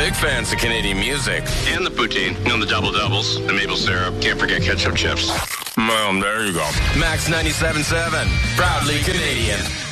Big fans of Canadian music. And the poutine. The double-doubles, the maple syrup. Can't forget ketchup chips. Well, there you go. Max 97.7. Proudly Canadian.